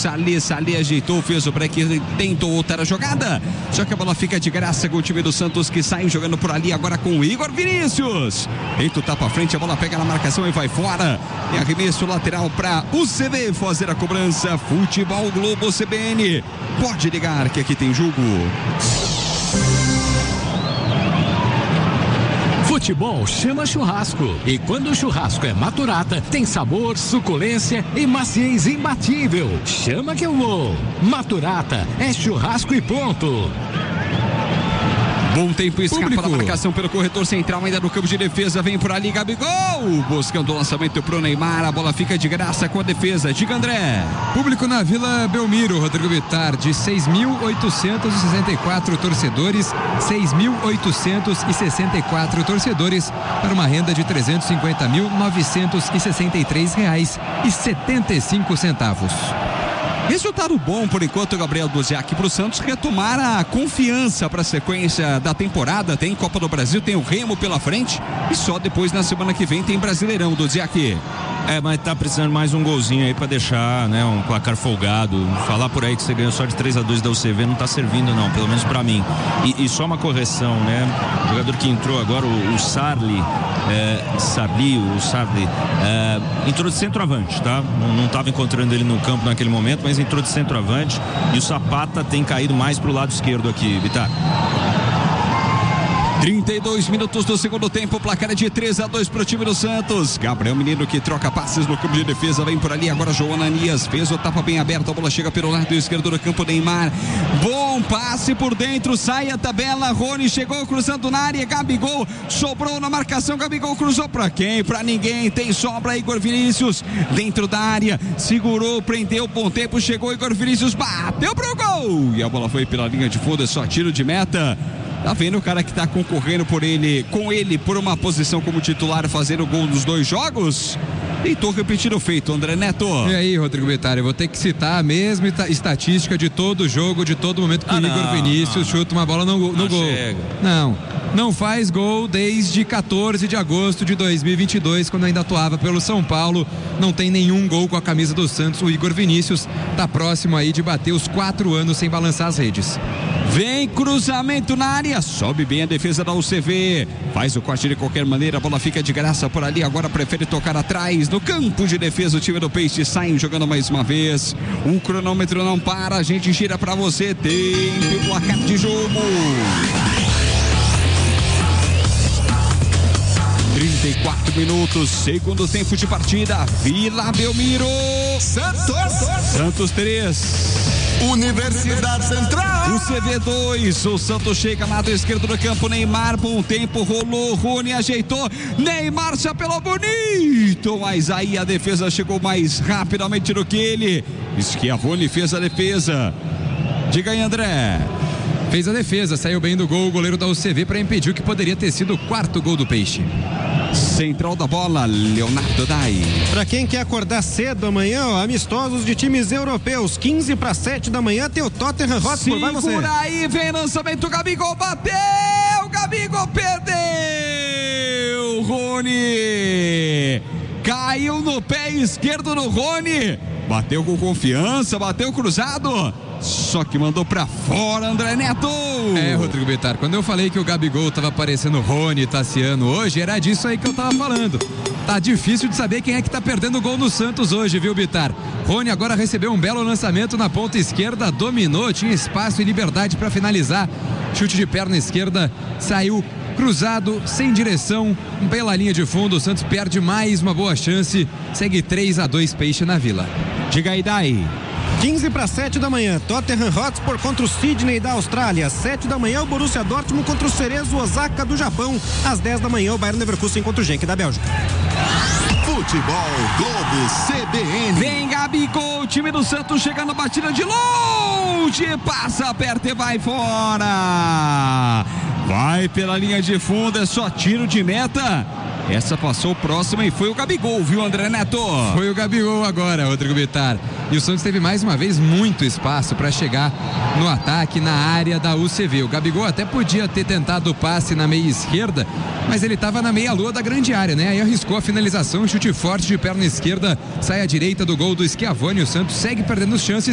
Sarli ajeitou, fez o break, tentou outra jogada, só que a bola fica de graça com o time do Santos, que sai jogando por ali agora com o Igor Vinícius. Tenta o tapa à frente, a bola pega na marcação e vai fora. E arremesso lateral para o UCV fazer a cobrança. Futebol Globo CBN. Pode ligar que aqui tem jogo. Futebol chama churrasco. E quando o churrasco é Maturata, tem sabor, suculência e maciez imbatível. Chama que eu vou. Maturata é churrasco e ponto. Bom tempo, escapa da marcação pelo corretor central, ainda no campo de defesa, vem por ali Gabigol, buscando o lançamento pro Neymar, a bola fica de graça com a defesa, diga André. Público na Vila Belmiro, Rodrigo Bittar, de 6.864 torcedores, 6.864 torcedores, para uma renda de R$350.963,75. Resultado bom por enquanto, Gabriel Duziak, para o Santos retomar a confiança para a sequência da temporada. Tem Copa do Brasil, tem o Remo pela frente e só depois na semana que vem tem Brasileirão, Duziak. Mas tá precisando mais um golzinho aí pra deixar, né, um placar folgado. Falar por aí que você ganhou só de 3-2 da UCV não tá servindo não, pelo menos pra mim. E só uma correção, né? O jogador que entrou agora, o Sarli, entrou de centroavante, tá? Não tava encontrando ele no campo naquele momento, mas entrou de centroavante e o Zapata tem caído mais pro lado esquerdo aqui, Bittar. 32 minutos do segundo tempo, placar é de 3-2 para o time do Santos. Gabriel Menino que troca passes no campo de defesa, vem por ali agora João Ananias, fez o tapa bem aberto, a bola chega pelo lado esquerdo do campo, Neymar, bom passe por dentro, sai a tabela, Rony chegou cruzando na área, Gabigol sobrou na marcação, Gabigol cruzou para quem? Para ninguém, tem sobra, Igor Vinícius dentro da área, segurou, prendeu, bom tempo, chegou Igor Vinícius, bateu pro gol e a bola foi pela linha de fundo, é só tiro de meta. Tá vendo o cara que tá concorrendo com ele por uma posição como titular, fazer o gol nos 2 jogos? Tentou repetir o feito, André Neto. E aí, Rodrigo Bittar, eu vou ter que citar a mesma estatística de todo jogo, de todo momento que o Igor Vinícius chuta uma bola no gol. Chega. Não faz gol desde 14 de agosto de 2022, quando ainda atuava pelo São Paulo. Não tem nenhum gol com a camisa do Santos. O Igor Vinícius tá próximo aí de bater os 4 anos sem balançar as redes. Vem cruzamento na área, sobe bem a defesa da UCV, faz o corte de qualquer maneira, a bola fica de graça por ali, agora prefere tocar atrás, no campo de defesa o time do Peixe sai jogando mais uma vez, o cronômetro não para, a gente gira pra você, tempo e placar de jogo. 34 minutos, segundo tempo de partida, Vila Belmiro, Santos 3. Universidade Central. UCV 2, o Santos chega lado esquerdo do campo, Neymar, bom tempo, rolou, Rony ajeitou, Neymar chapelou bonito, mas aí a defesa chegou mais rapidamente do que ele, Schiavone fez a defesa, diga aí André. Fez a defesa, saiu bem do gol o goleiro da UCV para impedir o que poderia ter sido o 4º gol do Peixe. Central da bola, Leonardo Dai. Para quem quer acordar cedo amanhã, amistosos de times europeus, 6:45 da manhã, tem o Tottenham Hotspur. Vai você. Segura aí, vem lançamento, Gabigol bateu, Gabigol perdeu, Rony caiu no pé esquerdo do Rony, bateu com confiança, bateu cruzado, só que mandou pra fora, André Neto. Rodrigo Bittar, quando eu falei que o Gabigol tava parecendo Rony Tassiano hoje, era disso aí que eu tava falando. Tá difícil de saber quem é que tá perdendo o gol no Santos hoje, viu, Bittar? Rony agora recebeu um belo lançamento na ponta esquerda, dominou, tinha espaço e liberdade para finalizar, chute de perna esquerda, saiu cruzado, sem direção, pela linha de fundo, o Santos perde mais uma boa chance, segue 3-2 Peixe na Vila. Diga aí, Dai. 6:45 da manhã, Tottenham Hotspur contra o Sydney da Austrália. 7 da manhã, o Borussia Dortmund contra o Cerezo Osaka do Japão. Às 10 da manhã, o Bayern Leverkusen contra o Genk da Bélgica. Futebol Globo CBN. Vem Gabigol, time do Santos chegando, batida de longe, passa, aperta e vai fora. Vai pela linha de fundo, é só tiro de meta. Essa passou próxima e foi o Gabigol, viu, André Neto? Foi o Gabigol agora, Rodrigo Bittar. E o Santos teve mais uma vez muito espaço para chegar no ataque na área da UCV. O Gabigol até podia ter tentado o passe na meia esquerda, mas ele estava na meia-lua da grande área, né? Aí arriscou a finalização, chute forte de perna esquerda, sai à direita do gol do Schiavone. O Santos segue perdendo chances.